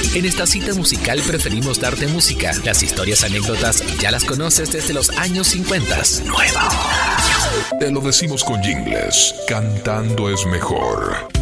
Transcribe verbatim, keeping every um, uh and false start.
En esta cita musical preferimos darte música. Las historias, anécdotas, ya las conoces desde los años cincuenta. Nueva hora. Te lo decimos con jingles. Cantando es mejor.